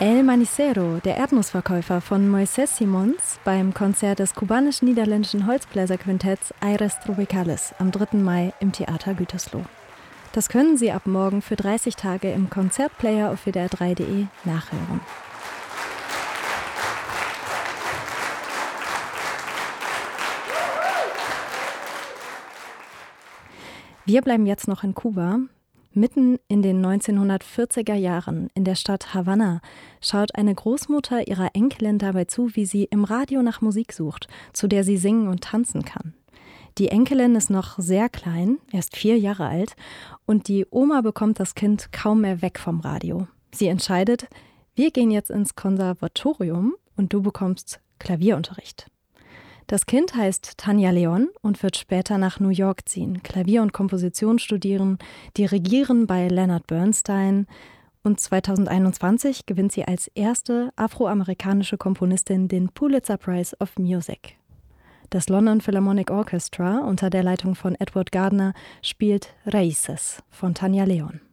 El Manicero, der Erdnussverkäufer von Moisés Simons, beim Konzert des kubanisch-niederländischen Holzbläserquintetts Aires Tropicales am 3. Mai im Theater Gütersloh. Das können Sie ab morgen für 30 Tage im Konzertplayer auf wdr3.de nachhören. Wir bleiben jetzt noch in Kuba. Mitten in den 1940er Jahren in der Stadt Havanna schaut eine Großmutter ihrer Enkelin dabei zu, wie sie im Radio nach Musik sucht, zu der sie singen und tanzen kann. Die Enkelin ist noch sehr klein, erst 4 Jahre alt, und die Oma bekommt das Kind kaum mehr weg vom Radio. Sie entscheidet, wir gehen jetzt ins Konservatorium und du bekommst Klavierunterricht. Das Kind heißt Tania Leon und wird später nach New York ziehen, Klavier und Komposition studieren, dirigieren bei Leonard Bernstein und 2021 gewinnt sie als erste afroamerikanische Komponistin den Pulitzer Prize of Music. Das London Philharmonic Orchestra unter der Leitung von Edward Gardner spielt Raíces von Tania Leon.